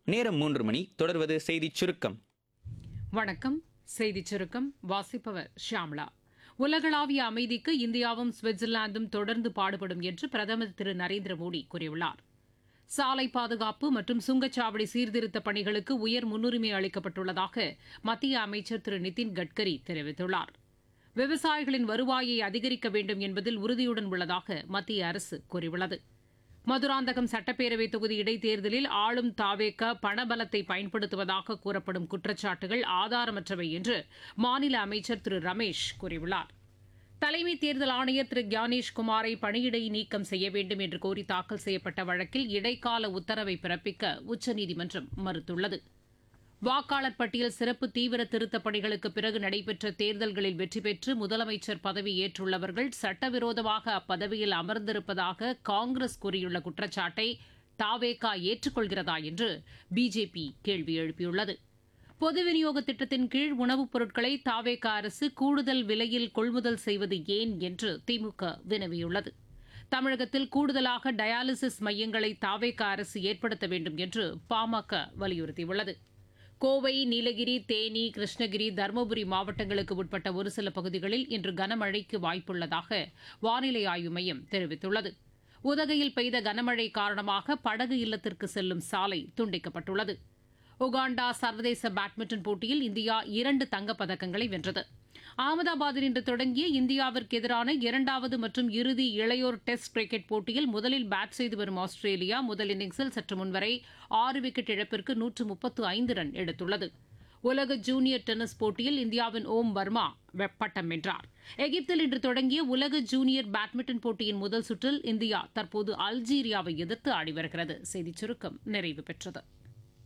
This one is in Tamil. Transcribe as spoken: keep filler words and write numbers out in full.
நேரம் மூன்று மணி. தொடர்வது செய்திச் சுருக்கம். வணக்கம். செய்திச் சுருக்கம் வாசிப்பவர் ஷியாம்லா. உலகளாவிய அமைதிக்கு இந்தியாவும் சுவிட்சர்லாந்தும் தொடர்ந்து பாடுபடும் என்று பிரதமர் திரு நரேந்திர மோடி கூறியுள்ளார். சாலை பாதுகாப்பு மற்றும் சுங்கச்சாவடி சீர்திருத்த பணிகளுக்கு உயர் முன்னுரிமை அளிக்கப்பட்டுள்ளதாக மத்திய அமைச்சர் திரு நிதின் கட்கரி தெரிவித்துள்ளார். விவசாயிகளின் வருவாயை அதிகரிக்க வேண்டும் என்பதில் உறுதியுடன் உள்ளதாக மத்திய அரசு கூறியுள்ளது. மதுராந்தகம் சட்டப்பேரவை தொகுதி இடைத்தேர்தலில் ஆளும் தாவேக பணபலத்தை பயன்படுத்துவதாக கூறப்படும் குற்றச்சாட்டுகள் ஆதாரமற்றவை என்று மாநில அமைச்சர் திரு ரமேஷ் கூறியுள்ளார். தலைமை தேர்தல் ஆணையர் திரு கியானேஷ் குமாரை பணியிடை நீக்கம் செய்ய வேண்டும் என்று கோரி தாக்கல் செய்யப்பட்ட வழக்கில் இடைக்கால உத்தரவை பிறப்பிக்க உச்சநீதிமன்றம் மறுத்துள்ளது. வாக்காளர் பட்டியல் சிறப்பு தீவிர திருத்தப் பணிகளுக்கு பிறகு நடைபெற்ற தேர்தல்களில் வெற்றி பெற்று முதலமைச்சர் பதவி ஏற்றுள்ளவர்கள் சட்டவிரோதமாக அப்பதவியில் அமர்ந்திருப்பதாக காங்கிரஸ் கூறியுள்ள குற்றச்சாட்டை தாவேகா ஏற்றுக்கொள்கிறதா என்று பிஜேபி கேள்வி எழுப்பியுள்ளது. பொது விநியோக திட்டத்தின் கீழ் உணவுப் பொருட்களை தாவேகா அரசு கூடுதல் விலையில் கொள்முதல் செய்வது ஏன் என்று திமுக வினவியுள்ளது. தமிழகத்தில் கூடுதலாக டயாலிசிஸ் மையங்களை தாவேகா அரசு ஏற்படுத்த வேண்டும் என்று பாமக வலியுறுத்தியுள்ளது. கோவை, நீலகிரி, தேனி, கிருஷ்ணகிரி, தருமபுரி மாவட்டங்களுக்கு உட்பட்ட ஒரு சில பகுதிகளில் இன்று கனமழைக்கு வாய்ப்புள்ளதாக வானிலை ஆய்வு மையம் தெரிவித்துள்ளது. உதகையில் பெய்த கனமழை காரணமாக படகு இல்லத்திற்கு செல்லும் சாலை துண்டிக்கப்பட்டுள்ளது. உகாண்டா சர்வதேச பேட்மிண்டன் போட்டியில் இந்தியா இரண்டு தங்கப்பதக்கங்களை வென்றது. அகமதாபாத்தில் இன்று தொடங்கிய இந்தியாவிற்கு எதிரான இரண்டாவது மற்றும் இறுதி இளையோர் டெஸ்ட் கிரிக்கெட் போட்டியில் முதலில் பேட் செய்து வரும் ஆஸ்திரேலியா முதல் இன்னிங்ஸில் சற்று முன்வரை ஆறு விக்கெட் இழப்பிற்கு நூற்று முப்பத்து ஐந்து ரன் எடுத்துள்ளது. உலக ஜூனியர் டென்னிஸ் போட்டியில் இந்தியாவின் ஓம் வர்மா பட்டம் வென்றார். எகிப்தில் இன்று தொடங்கிய உலக ஜூனியர் பேட்மிண்டன் போட்டியின் முதல் சுற்றில் இந்தியா தற்போது அல்ஜீரியாவை எதிர்த்து ஆடி வருகிறது. செய்திச் சுருக்கம் நிறைவு பெற்றது.